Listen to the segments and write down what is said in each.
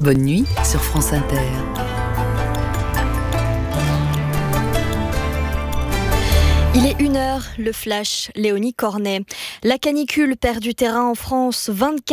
Bonne nuit sur France Inter. Il est 1h, le flash, Léonie Cornet. La canicule perd du terrain en France.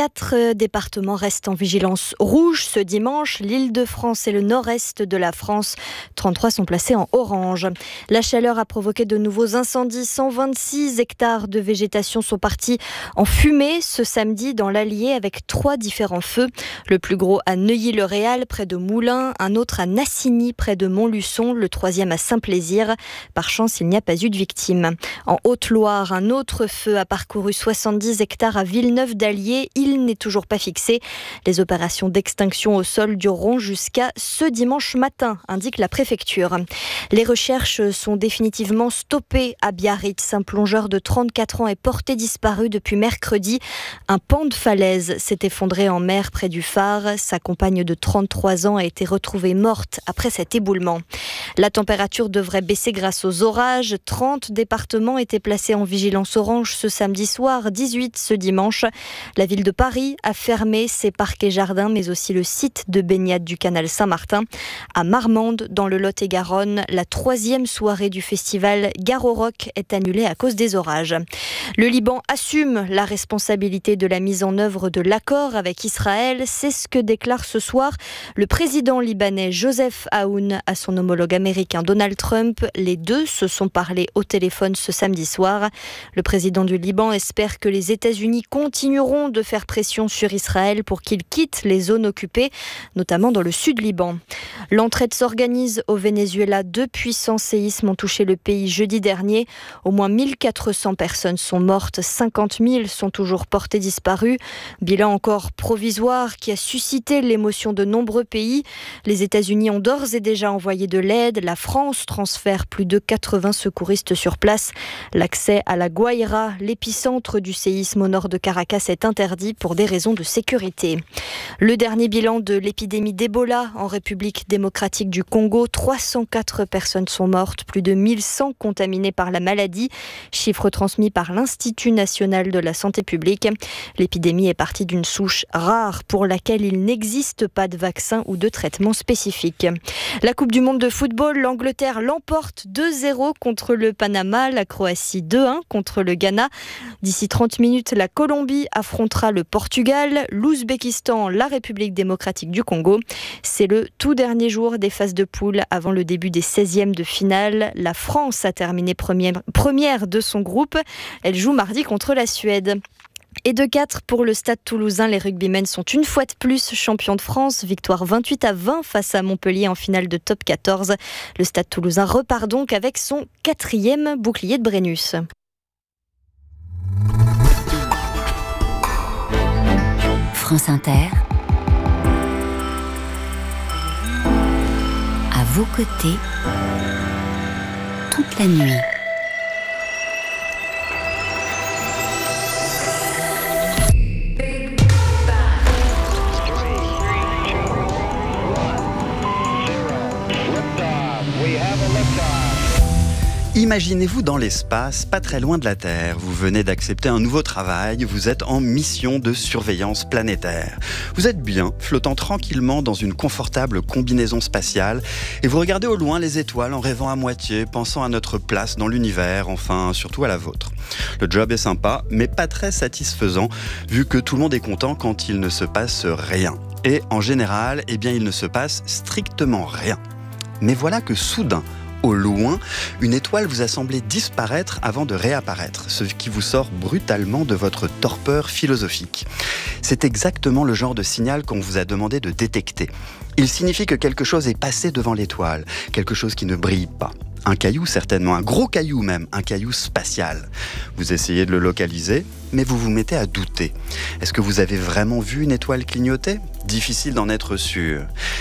24 départements restent en vigilance rouge ce dimanche. L'Île-de-France et le nord-est de la France, 33 sont placés en orange. La chaleur a provoqué de nouveaux incendies. 126 hectares de végétation sont partis en fumée ce samedi dans l'Allier avec 3 différents feux. Le plus gros à Neuilly-le-Réal, près de Moulins. Un autre à Nassigny, près de Montluçon. Le troisième à Saint-Plaisir. Par chance, il n'y a pas eu de victimes. En Haute-Loire, un autre feu a parcouru 70 hectares à Villeneuve-d'Allier. Il n'est toujours pas fixé. Les opérations d'extinction au sol dureront jusqu'à ce dimanche matin, indique la préfecture. Les recherches sont définitivement stoppées à Biarritz. Un plongeur de 34 ans est porté disparu depuis mercredi. Un pan de falaise s'est effondré en mer près du phare. Sa compagne de 33 ans a été retrouvée morte après cet éboulement. La température devrait baisser grâce aux orages. 30 départements étaient placés en vigilance orange ce samedi soir, 18 ce dimanche. La ville de Paris a fermé ses parcs et jardins, mais aussi le site de baignade du canal Saint-Martin. À Marmande, dans le Lot-et-Garonne, la 3e soirée du festival Garo Rock est annulée à cause des orages. Le Liban assume la responsabilité de la mise en œuvre de l'accord avec Israël. C'est ce que déclare ce soir le président libanais Joseph Aoun à son homologue américain Donald Trump. Les deux se sont parlé au téléphone ce samedi soir. Le président du Liban espère que les États-Unis continueront de faire pression sur Israël pour qu'il quitte les zones occupées, notamment dans le sud Liban. L'entraide s'organise au Venezuela. 2 puissants séismes ont touché le pays jeudi dernier. Au moins 1400 personnes sont mortes, 50 000 sont toujours portées disparues. Bilan encore provisoire qui a suscité l'émotion de nombreux pays. Les États-Unis ont d'ores et déjà envoyé de l'aide. La France transfère plus de 80 secouristes sur place. L'accès à la Guaira, l'épicentre du séisme au nord de Caracas, est interdit pour des raisons de sécurité. Le dernier bilan de l'épidémie d'Ebola en République démocratique du Congo, 304 personnes sont mortes, plus de 1100 contaminées par la maladie, chiffre transmis par l'Institut national de la santé publique. L'épidémie est partie d'une souche rare pour laquelle il n'existe pas de vaccin ou de traitement spécifique. La Coupe du monde de football, l'Angleterre l'emporte 2-0 contre le Panama, la Croatie 2-1 contre le Ghana. D'ici 30 minutes, la Colombie affrontera le Portugal, l'Ouzbékistan, la République démocratique du Congo. C'est le tout dernier jour des phases de poule avant le début des 16e de finale. La France a terminé première de son groupe. Elle joue mardi contre la Suède. Et de 4 pour le Stade Toulousain, les rugbymen sont une fois de plus champions de France. Victoire 28-20 face à Montpellier en finale de top 14. Le Stade Toulousain repart donc avec son 4e bouclier de Brennus. France Inter, à vos côtés, toute la nuit. Imaginez-vous dans l'espace, pas très loin de la Terre. Vous venez d'accepter un nouveau travail, vous êtes en mission de surveillance planétaire. Vous êtes bien, flottant tranquillement dans une confortable combinaison spatiale et vous regardez au loin les étoiles en rêvant à moitié, pensant à notre place dans l'univers, enfin surtout à la vôtre. Le job est sympa, mais pas très satisfaisant, vu que tout le monde est content quand il ne se passe rien. Et en général, il ne se passe strictement rien. Mais voilà que soudain, au loin, une étoile vous a semblé disparaître avant de réapparaître, ce qui vous sort brutalement de votre torpeur philosophique. C'est exactement le genre de signal qu'on vous a demandé de détecter. Il signifie que quelque chose est passé devant l'étoile, quelque chose qui ne brille pas. Un caillou certainement, un gros caillou même, un caillou spatial. Vous essayez de le localiser, mais vous vous mettez à douter. Est-ce que vous avez vraiment vu une étoile clignoter ? Difficile d'en être sûr.